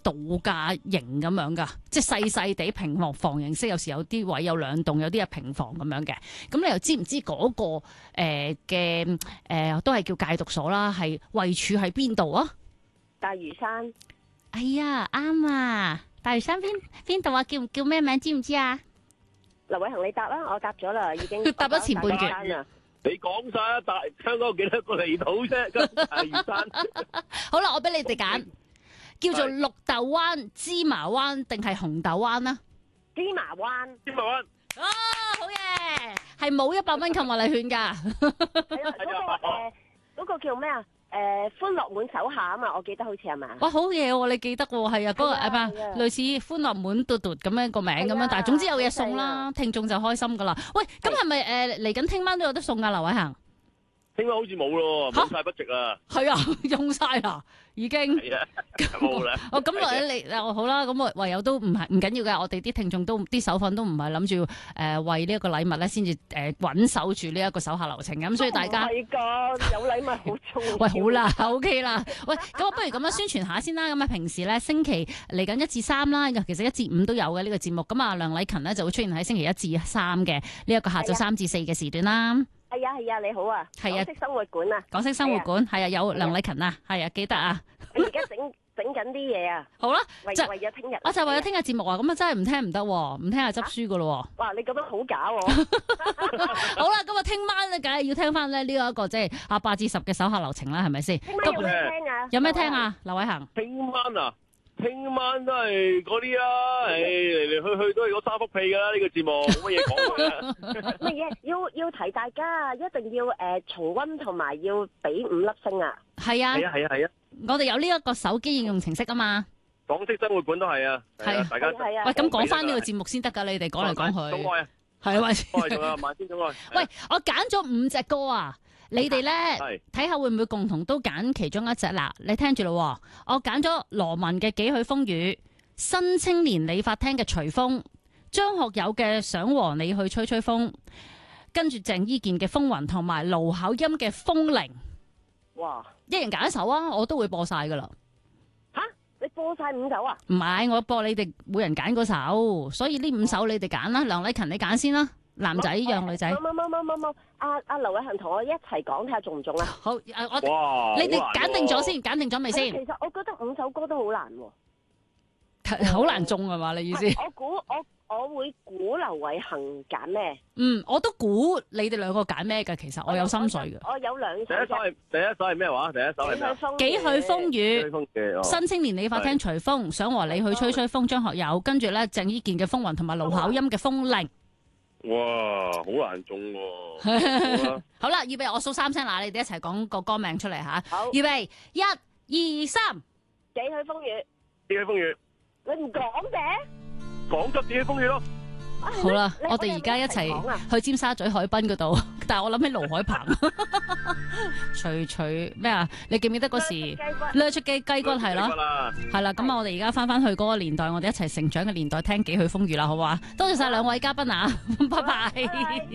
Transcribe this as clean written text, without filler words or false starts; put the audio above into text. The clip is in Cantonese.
度假型咁樣噶，即係細細地平房形式，有時有啲位有兩棟，有啲係平房咁樣嘅。咁你又知唔知嗰個都係叫戒毒所啦？係位處喺邊度啊？ 大嶼山。 哎呀，啱啊！大嶼山邊度啊？叫咩名？知唔知啊？ 劉偉恒，你答啦，我答咗啦，已經答咗前半句。 你講晒啊！香港有幾多個離島啫？大嶼山。 好啦，我俾你哋揀，叫做綠豆灣、芝麻灣定係紅豆灣啊？ 芝麻灣。 芝麻灣。 哦，好嘢，係冇100蚊購物禮券噶。 係啊，嗰個叫咩啊？歡樂滿手下啊嘛，我記得好似係嘛？ 哇，好嘢喎！你記得喎，係啊，嗰個類似歡樂滿嘟嘟咁樣個名咁樣，但係總之有嘢送啦，聽眾就開心噶啦。喂，咁係咪嚟緊聽晚都有得送噶？劉偉恒， 聽晚好似冇咯，冇晒筆值啦。 係啊，用晒啦，已經。 係啊，冇啦。 哦，咁你好啦，咁我唯有都唔緊要嘅，我哋啲聽眾都啲手份都唔係諗住為呢一個禮物咧，先至穩守住呢一個手下留情咁，所以大家係㗎，有禮物好重要。 喂，好啦 ，OK 啦，喂，咁我不如咁樣宣傳下先啦。咁啊，平時咧星期嚟緊1至3啦，其實1至5都有嘅呢個節目。咁啊，梁禮勤咧就會出現喺星期1至3嘅呢一個下晝3至4嘅時段啦。 係啊，你好啊。 係啊， 港式生活館啊。 港式生活館係啊，有梁禮勤啊，係啊，記得啊。 我而家整緊啲嘢啊！ 好啦， 為咗聽日， 我就為咗聽日節目啊！咁啊真係唔聽唔得，唔聽係執書噶咯。 哇！你咁樣好假喎！ 好啦，咁啊聽晚咧，梗係要聽翻咧呢一個即係8至10嘅手下留情啦，係咪先？ 聽晚有咩聽啊？ 有咩聽啊？劉偉恒， 聽晚啊，聽晚都係嗰啲啦，嚟嚟去去都係嗰3幅屁噶啦，呢個節目冇乜嘢講嘅。 乜嘢？要提大家，一定要重溫同埋要俾5粒星啊！ 係啊， 係啊！ 我哋有呢一個手機應用程式啊嘛， 港式生活館都係啊，係大家喂，咁講翻呢個節目先得噶，你哋講嚟講去， 總愛啊， 係啊， 仲有萬千總愛。 喂，我揀咗5隻歌啊，你哋咧睇下會唔會共同都揀其中一隻嗱？你聽住咯，我揀咗羅文嘅《幾許風雨》，新青年理髮廳嘅《隨風》，張學友嘅《想和你去吹吹風》，跟住鄭伊健嘅《風雲》同埋盧巧音嘅《風鈴》。 哇！ 一人揀一首啊，我都會播晒噶啦。 吓，你播晒5首啊？ 唔係，我播你哋每人揀嗰首，所以呢5首你哋揀啦。梁禮勤你揀先啦，男仔讓女仔。 冇，阿劉偉恒同我一齊講睇下中唔中啊？ 好，你哋揀定咗先，揀定咗未先？ 其實我覺得5首歌都好難喎， 好難中係嘛？你意思？ 我會估劉偉恒揀咩？ 我都估你哋兩個揀咩㗎。其實我有心水嘅。 我有2首。 第一首係咩話？第一首係咩？ 幾許風雨。新青年理髮廳隨風，想和你去吹吹風。張學友，跟住咧鄭伊健嘅風雲同埋盧巧音嘅風鈴。 哇，好難中喎！ 好啦，預備我數3聲啦，你哋一齊講個歌名出嚟吓。 好， 預備1、2、3。 幾許風雨。 幾許風雨。 你唔講嘅？ 講咗幾許風雨咯。 好啦，我哋而家一齊去尖沙咀海濱嗰度，但係我諗起盧海鵬，除咩啊？你記唔記得嗰時掠出雞骨係咯？係啦，咁我哋而家翻去嗰個年代，我哋一齊成長嘅年代，聽幾許風雨啦，好唔好啊？多謝晒2位嘉賓啊，拜拜。